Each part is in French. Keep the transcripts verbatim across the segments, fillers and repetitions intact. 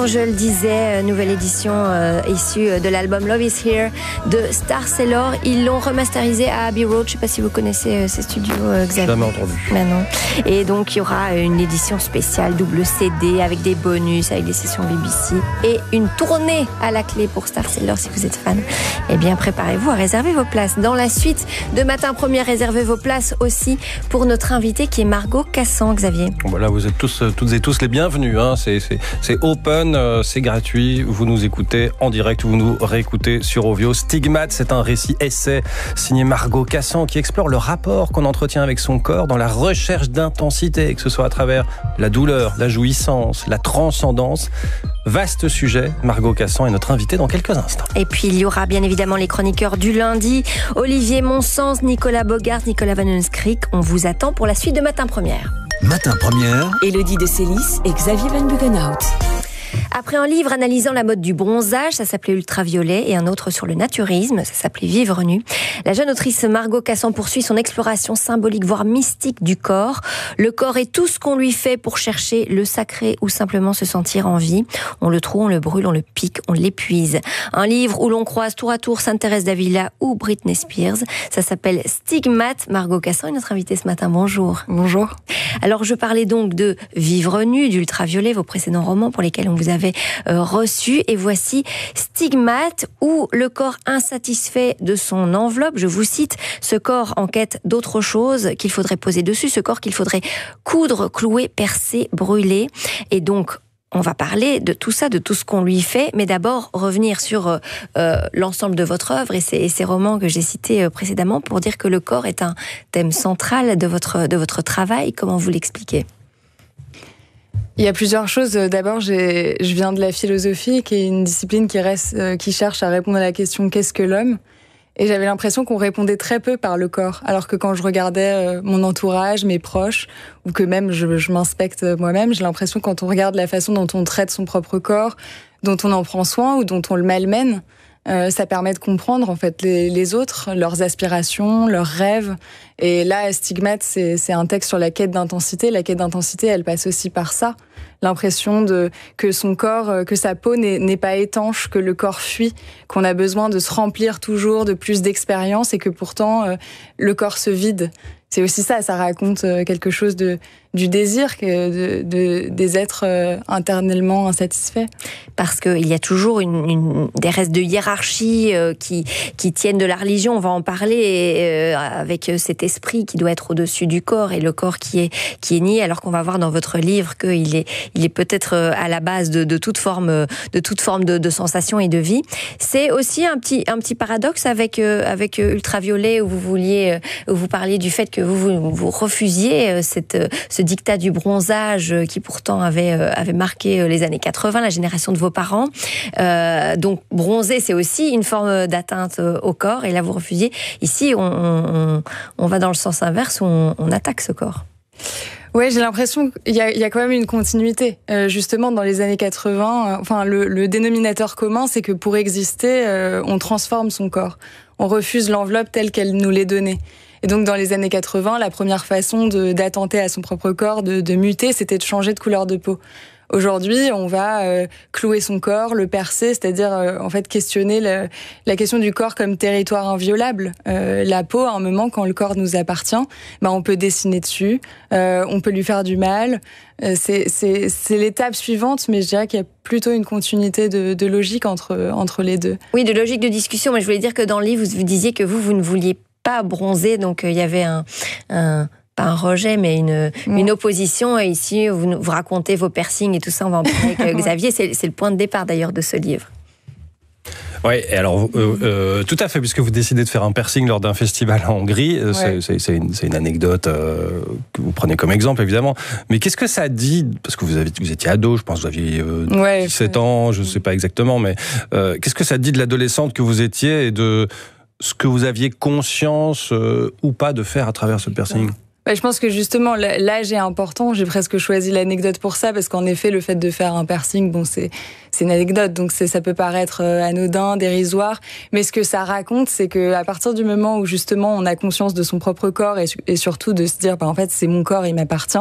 Casson, je le disais, nouvelle édition euh, issue de l'album Love is Here de Star Sailor. Ils l'ont remasterisé à Abbey Road. Je ne sais pas si vous connaissez euh, ces studios, euh, Xavier. Jamais entendu. Ben non. Et donc il y aura une édition spéciale double C D avec des bonus, avec des sessions B B C et une tournée à la clé pour Star Sailor. Si vous êtes fan, eh bien préparez-vous à réserver vos places. Dans la suite de Matin Première, réservez vos places aussi pour notre invitée qui est Margot Cassan, Xavier. Voilà, vous êtes tous, toutes et tous les bienvenus. Hein. C'est, c'est, c'est open, euh, c'est gratuit. Vous nous écoutez en direct, vous nous réécoutez sur Ovio. Stigmate, c'est un récit essai signé Margot Cassan qui explore le rapport qu'on entretient avec son corps dans la recherche d'intensité, que ce soit à travers la douleur, la jouissance, la transcendance. Vaste sujet. Margot Cassan est notre invitée dans quelques instants. Et puis il y aura bien évidemment les chroniqueurs du lundi, Olivier Monsens, Nicolas Bogart, Nicolas Van Hunskrik. On vous attend pour la suite de Matin Première. Matin Première, Élodie de Célis et Xavier Van Buggenhout. Après un livre analysant la mode du bronzage, ça s'appelait Ultraviolet, et un autre sur le naturisme, ça s'appelait Vivre nu, la jeune autrice Margot Cassan poursuit son exploration symbolique, voire mystique du corps. Le corps est tout ce qu'on lui fait pour chercher le sacré ou simplement se sentir en vie. On le trouve, on le brûle, on le pique, on l'épuise. Un livre où l'on croise tour à tour Sainte-Thérèse d'Avila ou Britney Spears. Ça s'appelle Stigmate. Margot Cassan est notre invitée ce matin. Bonjour. Bonjour. Alors je parlais donc de Vivre nu, d'Ultraviolet, vos précédents romans pour lesquels on vous avait euh, reçu. Et voici Stigmate, où le corps insatisfait de son enveloppe, je vous cite, ce corps en quête d'autre chose qu'il faudrait poser dessus, ce corps qu'il faudrait coudre, clouer, percer, brûler. Et donc, on va parler de tout ça, de tout ce qu'on lui fait, mais d'abord revenir sur euh, l'ensemble de votre œuvre et ces, et ces romans que j'ai cités précédemment pour dire que le corps est un thème central de votre, de votre travail. Comment vous l'expliquez ? Il y a plusieurs choses. D'abord, j'ai, je viens de la philosophie, qui est une discipline qui, reste, qui cherche à répondre à la question « Qu'est-ce que l'homme ?» Et j'avais l'impression qu'on répondait très peu par le corps. Alors que quand je regardais mon entourage, mes proches, ou que même je, je m'inspecte moi-même, j'ai l'impression que quand on regarde la façon dont on traite son propre corps, dont on en prend soin ou dont on le malmène, euh, ça permet de comprendre en fait les, les autres, leurs aspirations, leurs rêves. Et là, Stigmate, c'est, c'est un texte sur la quête d'intensité. La quête d'intensité, elle passe aussi par ça. L'impression de que son corps, que sa peau n'est, n'est pas étanche, que le corps fuit, qu'on a besoin de se remplir toujours de plus d'expérience et que pourtant euh, le corps se vide. C'est aussi ça, ça raconte quelque chose de, du désir que de, de, des êtres internellement insatisfaits. Parce qu'il y a toujours une, une, des restes de hiérarchie euh, qui, qui tiennent de la religion, on va en parler, euh, avec cet esprit qui doit être au-dessus du corps et le corps qui est, qui est nié, alors qu'on va voir dans votre livre qu'il est, il est peut-être à la base de, de toute forme, de, toute forme de, de sensation et de vie. C'est aussi un petit, un petit paradoxe avec, euh, avec Ultraviolet, où vous vouliez, où vous parliez du fait que Vous, vous, vous refusiez cette, ce dictat du bronzage qui pourtant avait, avait marqué les années quatre-vingts, la génération de vos parents. Euh, donc bronzer, c'est aussi une forme d'atteinte au corps, et là vous refusiez. Ici, on, on, on va dans le sens inverse, où on, on attaque ce corps. Ouais, j'ai l'impression qu'il y a, il y a quand même une continuité. Euh, justement, dans les années quatre-vingts, euh, enfin, le, le dénominateur commun, c'est que pour exister, euh, on transforme son corps. On refuse l'enveloppe telle qu'elle nous l'est donnée. Et donc, dans les années quatre-vingts, la première façon de, d'attenter à son propre corps, de, de muter, c'était de changer de couleur de peau. Aujourd'hui, on va euh, clouer son corps, le percer, c'est-à-dire euh, en fait questionner le, la question du corps comme territoire inviolable. Euh, la peau, à un moment, quand le corps nous appartient, ben on peut dessiner dessus, euh, on peut lui faire du mal. Euh, c'est, c'est, c'est l'étape suivante, mais je dirais qu'il y a plutôt une continuité de, de logique entre, entre les deux. Oui, de logique de discussion. Mais je voulais dire que dans le livre, vous, vous disiez que vous, vous ne vouliez pas bronzer, donc il euh, y avait un... un... pas un rejet, mais une, mmh. une opposition. Et ici, vous, vous racontez vos piercings et tout ça, on va en parler avec Xavier. C'est, c'est le point de départ d'ailleurs de ce livre. Oui, et alors, euh, euh, tout à fait, puisque vous décidez de faire un piercing lors d'un festival en Hongrie, ouais. c'est, c'est, c'est, une, c'est une anecdote euh, que vous prenez comme exemple, évidemment. Mais qu'est-ce que ça dit, parce que vous, avez, vous étiez ado, je pense que vous aviez euh, ouais, dix-sept ans, je ne sais pas exactement, mais euh, qu'est-ce que ça dit de l'adolescente que vous étiez et de ce que vous aviez conscience euh, ou pas de faire à travers ce piercing ? Bah, je pense que justement, l'âge est important. J'ai presque choisi l'anecdote pour ça, parce qu'en effet, le fait de faire un piercing, bon, c'est, c'est une anecdote, donc c'est, ça peut paraître anodin, dérisoire. Mais ce que ça raconte, c'est que à partir du moment où justement on a conscience de son propre corps et, et surtout de se dire, bah, en fait, c'est mon corps, il m'appartient,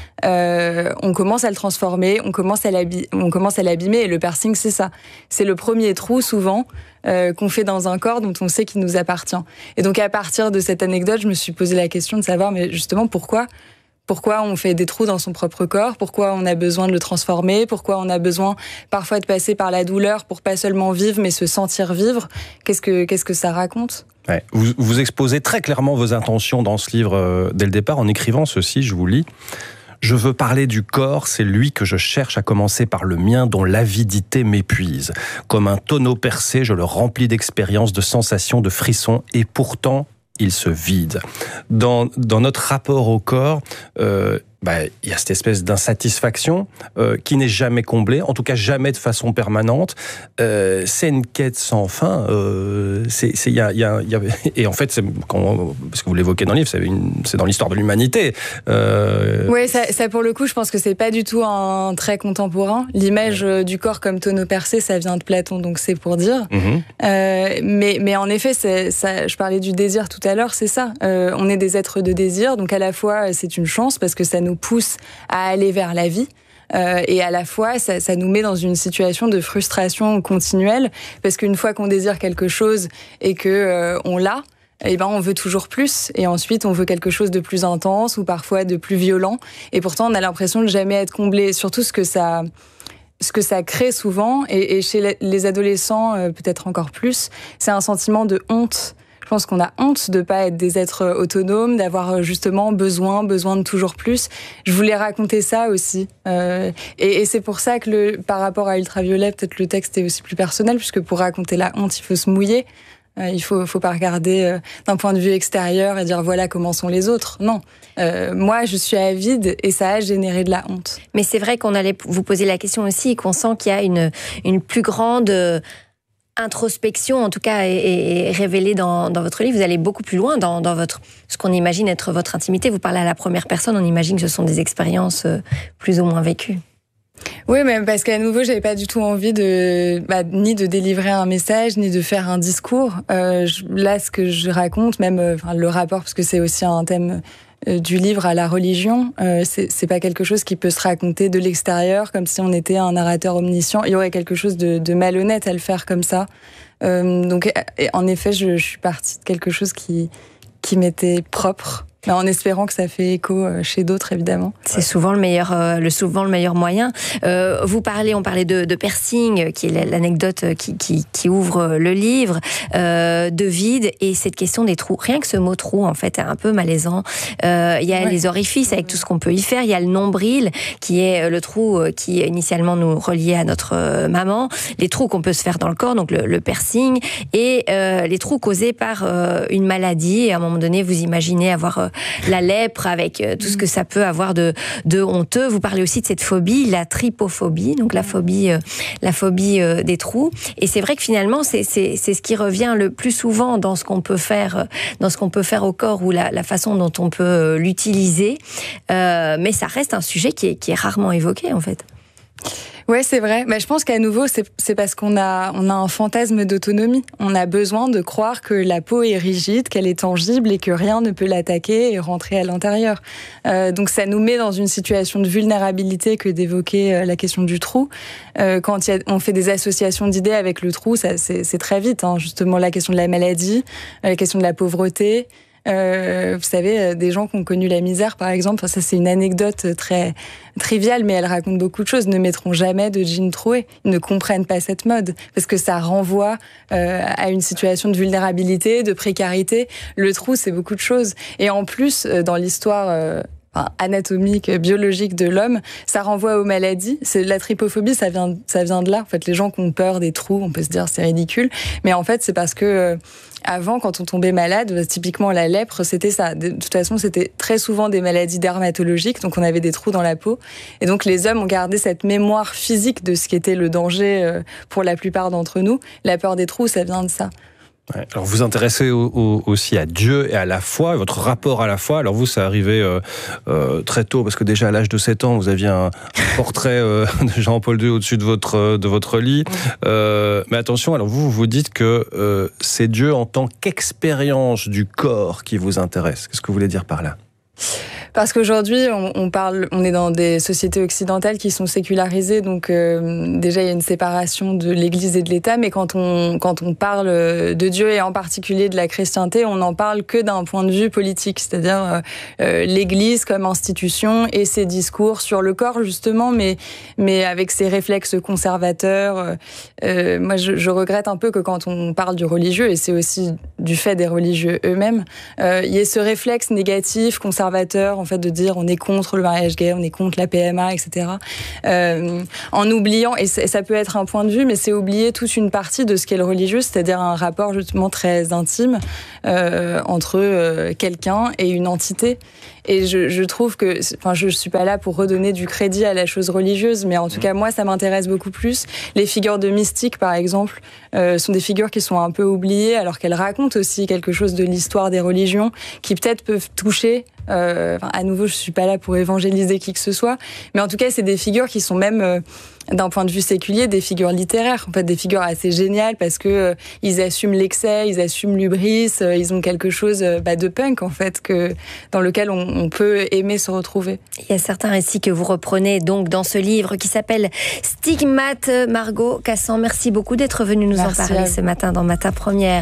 euh, on commence à le transformer, on commence à l'abîmer, on commence à l'abîmer. Et le piercing, c'est ça. C'est le premier trou, souvent, Euh, qu'on fait dans un corps dont on sait qu'il nous appartient. Et donc à partir de cette anecdote, je me suis posé la question de savoir, mais justement, pourquoi Pourquoi on fait des trous dans son propre corps? Pourquoi on a besoin de le transformer? Pourquoi on a besoin parfois de passer par la douleur pour pas seulement vivre, mais se sentir vivre? Qu'est-ce que, qu'est-ce que ça raconte? Ouais. Vous, vous exposez très clairement vos intentions dans ce livre euh, dès le départ en écrivant ceci, je vous lis. Je veux parler du corps, c'est lui que je cherche, à commencer par le mien dont l'avidité m'épuise. Comme un tonneau percé, je le remplis d'expériences, de sensations, de frissons, et pourtant, il se vide. Dans, dans notre rapport au corps, euh, bah, il y a cette espèce d'insatisfaction euh, qui n'est jamais comblée, en tout cas jamais de façon permanente. Euh, c'est une quête sans fin. Euh, c'est, c'est, y a, y a, y a, et en fait, c'est, quand, parce que vous l'évoquez dans le livre, c'est, une, c'est dans l'histoire de l'humanité. Euh... Oui, ça, ça pour le coup, je pense que c'est pas du tout un trait contemporain. L'image ouais. du corps comme tonneau percé, ça vient de Platon, donc c'est pour dire. Mmh. Euh, mais, mais en effet, c'est, ça, je parlais du désir tout à l'heure, c'est ça. Euh, on est des êtres de désir, donc à la fois, c'est une chance parce que ça nous nous pousse à aller vers la vie. Euh, et à la fois, ça, ça nous met dans une situation de frustration continuelle, parce qu'une fois qu'on désire quelque chose et que euh, on l'a, eh ben on veut toujours plus, et ensuite on veut quelque chose de plus intense ou parfois de plus violent. Et pourtant, on a l'impression de jamais être comblé. Surtout ce que ça, ce que ça crée souvent, et, et chez les adolescents euh, peut-être encore plus, c'est un sentiment de honte. Je pense qu'on a honte de pas être des êtres autonomes, d'avoir justement besoin, besoin de toujours plus. Je voulais raconter ça aussi. Euh, et, et c'est pour ça que le, par rapport à Ultraviolet, peut-être le texte est aussi plus personnel, puisque pour raconter la honte, il faut se mouiller. Euh, il faut, faut pas regarder euh, d'un point de vue extérieur et dire voilà comment sont les autres. Non. Euh, moi, je suis avide et ça a généré de la honte. Mais c'est vrai qu'on allait vous poser la question aussi et qu'on sent qu'il y a une, une plus grande introspection, en tout cas, est, est révélée dans, dans votre livre. Vous allez beaucoup plus loin dans, dans votre, ce qu'on imagine être votre intimité. Vous parlez à la première personne, on imagine que ce sont des expériences plus ou moins vécues. Oui, mais parce qu'à nouveau, j'avais pas du tout envie de, bah, ni de délivrer un message, ni de faire un discours. Euh, je, là, ce que je raconte, même euh, enfin, le rapport, parce que c'est aussi un thème euh, du livre à la religion, euh, c'est, c'est pas quelque chose qui peut se raconter de l'extérieur, comme si on était un narrateur omniscient. Il y aurait quelque chose de, de malhonnête à le faire comme ça. Euh, donc, en effet, je, je suis partie de quelque chose qui, qui m'était propre. En espérant que ça fait écho chez d'autres, évidemment. C'est souvent le meilleur, euh, le souvent le meilleur moyen. Euh, vous parlez, on parlait de, de piercing, qui est l'anecdote qui, qui, qui ouvre le livre, euh, de vide, et cette question des trous. Rien que ce mot trou, en fait, est un peu malaisant. Euh, il y a ouais. les orifices avec tout ce qu'on peut y faire. Il y a le nombril, qui est le trou qui initialement nous reliait à notre maman. Les trous qu'on peut se faire dans le corps, donc le, le piercing, et euh, les trous causés par euh, une maladie. Et à un moment donné, vous imaginez avoir euh, la lèpre avec tout ce que ça peut avoir de, de honteux. Vous parlez aussi de cette phobie, la trypophobie, donc la phobie, euh, la phobie euh, des trous. Et c'est vrai que finalement, c'est, c'est, c'est ce qui revient le plus souvent dans ce qu'on peut faire, dans ce qu'on peut faire au corps ou la, la façon dont on peut l'utiliser. Euh, mais ça reste un sujet qui est, qui est rarement évoqué, en fait. Ouais, c'est vrai. Mais je pense qu'à nouveau, c'est, c'est parce qu'on a, on a un fantasme d'autonomie. On a besoin de croire que la peau est rigide, qu'elle est tangible et que rien ne peut l'attaquer et rentrer à l'intérieur. Euh, donc ça nous met dans une situation de vulnérabilité que d'évoquer euh, la question du trou. Euh, quand y a, on fait des associations d'idées avec le trou, ça, c'est, c'est très vite. Hein. Justement, la question de la maladie, euh, la question de la pauvreté. Euh, vous savez, des gens qui ont connu la misère, par exemple, ça c'est une anecdote très triviale, mais elle raconte beaucoup de choses, ne mettront jamais de jeans troués, ils ne comprennent pas cette mode, parce que ça renvoie euh, à une situation de vulnérabilité, de précarité. Le trou, c'est beaucoup de choses. Et en plus, dans l'histoire euh, enfin, anatomique, biologique de l'homme, ça renvoie aux maladies. C'est, la trypophobie, ça vient, ça vient de là. En fait, les gens qui ont peur des trous, on peut se dire c'est ridicule, mais en fait, c'est parce que euh, avant, quand on tombait malade, typiquement la lèpre, c'était ça. De toute façon, c'était très souvent des maladies dermatologiques, donc on avait des trous dans la peau. Et donc les hommes ont gardé cette mémoire physique de ce qui était le danger pour la plupart d'entre nous. La peur des trous, ça vient de ça. Ouais, alors vous vous intéressez au, au, aussi à Dieu et à la foi, votre rapport à la foi. Alors vous, ça arrivé euh, euh, très tôt, parce que déjà à l'âge de sept ans, vous aviez un, un portrait euh, de Jean-Paul deux au-dessus de votre, de votre lit. Euh, mais attention, alors vous, vous dites que euh, c'est Dieu en tant qu'expérience du corps qui vous intéresse. Qu'est-ce que vous voulez dire par là ? Parce qu'aujourd'hui, on, on parle, on est dans des sociétés occidentales qui sont sécularisées, donc euh, déjà il y a une séparation de l'Église et de l'État. Mais quand on quand on parle de Dieu et en particulier de la chrétienté, on n'en parle que d'un point de vue politique, c'est-à-dire euh, l'Église comme institution et ses discours sur le corps justement, mais mais avec ses réflexes conservateurs. Euh, moi, je, je regrette un peu que quand on parle du religieux, et c'est aussi du fait des religieux eux-mêmes, euh, il y ait ce réflexe négatif, conservateur, en fait, de dire on est contre le mariage gay, on est contre la P M A, et cetera. Euh, en oubliant, et ça peut être un point de vue, mais c'est oublier toute une partie de ce qu'est le religieux, c'est-à-dire un rapport justement très intime euh, entre euh, quelqu'un et une entité. Et je, je trouve que, enfin, je suis pas là pour redonner du crédit à la chose religieuse, mais en tout cas, moi, ça m'intéresse beaucoup plus. Les figures de mystiques, par exemple, euh, sont des figures qui sont un peu oubliées, alors qu'elles racontent aussi quelque chose de l'histoire des religions, qui peut-être peuvent toucher. Euh, enfin, à nouveau, je suis pas là pour évangéliser qui que ce soit, mais en tout cas, c'est des figures qui sont même, euh, d'un point de vue séculier, des figures littéraires, en fait, des figures assez géniales parce que euh, ils assument l'excès, ils assument l'hubris, euh, ils ont quelque chose euh, bah, de punk en fait, que dans lequel on, on peut aimer se retrouver. Il y a certains récits que vous reprenez donc dans ce livre qui s'appelle Stigmate. Margot Cassan, merci beaucoup d'être venue nous merci en parler ce matin dans Matin Première.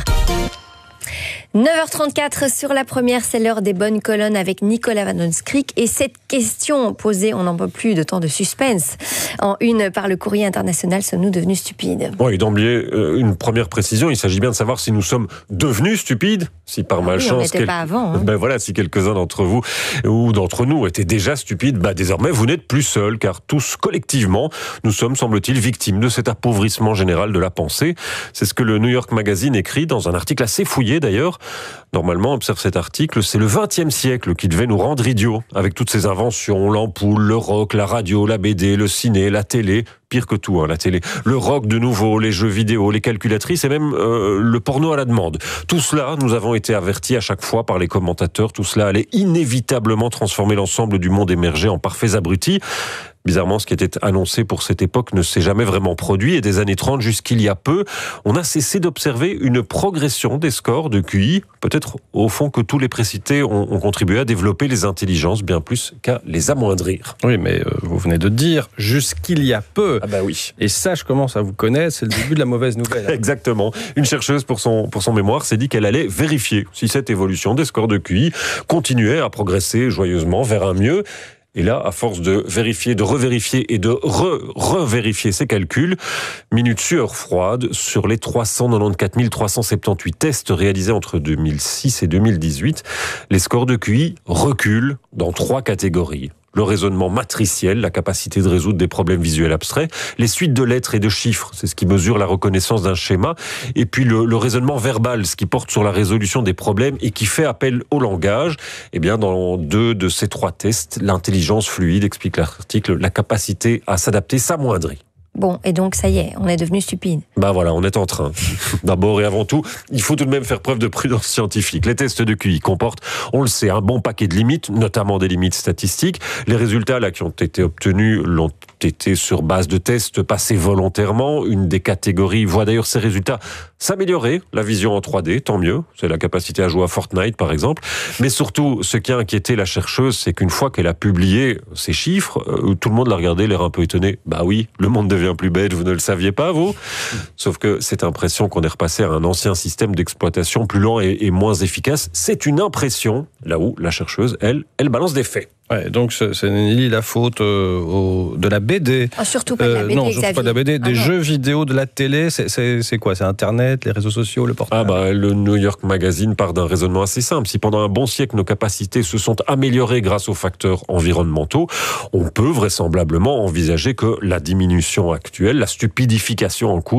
neuf heures trente-quatre sur la première, c'est l'heure des bonnes colonnes avec Nicolas Van Onskrik. Et cette question posée, on n'en peut plus de temps de suspense, en une par le Courrier international, sommes-nous devenus stupides ? Oui, d'emblée, une première précision, il s'agit bien de savoir si nous sommes devenus stupides, si par ah malchance... Oui, on n'était quel... pas avant. Hein. Ben voilà, si quelques-uns d'entre vous ou d'entre nous étaient déjà stupides, bah désormais vous n'êtes plus seuls, car tous collectivement, nous sommes, semble-t-il, victimes de cet appauvrissement général de la pensée. C'est ce que le New York Magazine écrit dans un article assez fouillé d'ailleurs. Normalement, observe cet article, c'est le vingtième siècle qui devait nous rendre idiots, avec toutes ces inventions, l'ampoule, le rock, la radio, la B D, le ciné, la télé, pire que tout, hein, la télé, le rock de nouveau, les jeux vidéo, les calculatrices et même euh, le porno à la demande. Tout cela, nous avons été avertis à chaque fois par les commentateurs, tout cela allait inévitablement transformer l'ensemble du monde émergé en parfaits abrutis. Bizarrement, ce qui était annoncé pour cette époque ne s'est jamais vraiment produit et des années trente jusqu'il y a peu, on a cessé d'observer une progression des scores de Q I. Peut-être au fond que tous les précités ont, ont contribué à développer les intelligences bien plus qu'à les amoindrir. Oui, mais euh, vous venez de dire jusqu'il y a peu. Ah bah oui. Et ça, je commence à vous connaître, c'est le début de la mauvaise nouvelle. Hein. Exactement. Une chercheuse pour son, pour son mémoire s'est dit qu'elle allait vérifier si cette évolution des scores de Q I continuait à progresser joyeusement vers un mieux. Et là, à force de vérifier, de revérifier et de re-revérifier ses calculs, minute sueur froide sur les trois cent quatre-vingt-quatorze mille trois cent soixante-dix-huit tests réalisés entre deux mille six et deux mille dix-huit, les scores de Q I reculent dans trois catégories. Le raisonnement matriciel, la capacité de résoudre des problèmes visuels abstraits, les suites de lettres et de chiffres, c'est ce qui mesure la reconnaissance d'un schéma, et puis le, le raisonnement verbal, ce qui porte sur la résolution des problèmes et qui fait appel au langage. Eh bien, dans deux de ces trois tests, l'intelligence fluide, explique l'article, la capacité à s'adapter s'amoindrit. Bon, et donc ça y est, on est devenu stupide. Ben voilà, on est en train. D'abord et avant tout, il faut tout de même faire preuve de prudence scientifique. Les tests de Q I comportent, on le sait, un bon paquet de limites, notamment des limites statistiques. Les résultats là qui ont été obtenus l'ont été sur base de tests passés volontairement. Une des catégories voit d'ailleurs ces résultats s'améliorer. La vision en trois D, tant mieux. C'est la capacité à jouer à Fortnite, par exemple. Mais surtout, ce qui a inquiété la chercheuse, c'est qu'une fois qu'elle a publié ces chiffres, euh, tout le monde l'a regardé, l'air un peu étonné. Bah oui, le monde devient plus bête, vous ne le saviez pas, vous ? Sauf que cette impression qu'on est repassé à un ancien système d'exploitation plus lent et, et moins efficace, c'est une impression, là où la chercheuse, elle, elle balance des faits. Ouais, donc ce, ce n'est ni la faute euh, au, de la B D. Ah, surtout pas de la B D. Euh, non, surtout pas de la B D. Des ah, jeux vidéo, de la télé, c'est, c'est, c'est quoi ? C'est Internet, les réseaux sociaux, le portable ? Ah bah, le New York Magazine part d'un raisonnement assez simple. Si pendant un bon siècle, nos capacités se sont améliorées grâce aux facteurs environnementaux, on peut vraisemblablement envisager que la diminution actuelle, la stupidification en cours,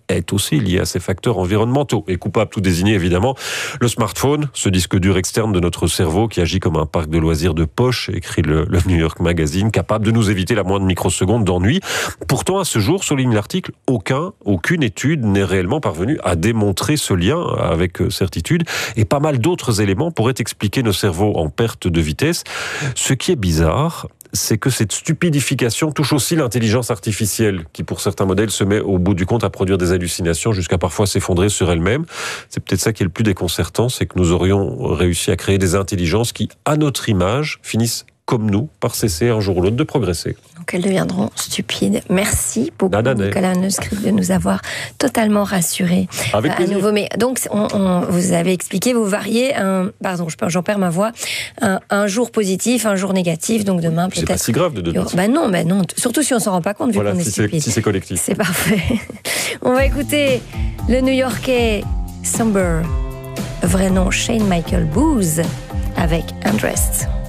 est aussi lié à ces facteurs environnementaux. Et coupable tout désigné, évidemment, le smartphone, ce disque dur externe de notre cerveau qui agit comme un parc de loisirs de poche, écrit le, le New York Magazine, capable de nous éviter la moindre microseconde d'ennui. Pourtant, à ce jour, souligne l'article, aucun, aucune étude n'est réellement parvenue à démontrer ce lien avec certitude. Et pas mal d'autres éléments pourraient expliquer nos cerveaux en perte de vitesse. Ce qui est bizarre, c'est que cette stupidification touche aussi l'intelligence artificielle, qui pour certains modèles se met au bout du compte à produire des hallucinations jusqu'à parfois s'effondrer sur elle-même. C'est peut-être ça qui est le plus déconcertant, c'est que nous aurions réussi à créer des intelligences qui, à notre image, finissent comme nous, par cesser un jour ou l'autre de progresser. Donc elles deviendront stupides. Merci beaucoup, Nicolas Neuskrig, de nous avoir totalement rassurés. Avec plaisir. À nouveau, mais donc, on, on, vous avez expliqué, vous variez un, pardon, j'en perds ma voix, un, un jour positif, un jour négatif, donc demain peut-être. C'est pas si grave de donner. Bah non, bah non, surtout si on s'en rend pas compte vu voilà, qu'on est si stupide. Si c'est collectif. C'est parfait. On va écouter le New-Yorkais Somber, vrai nom Shane Michael Booth, avec Undressed.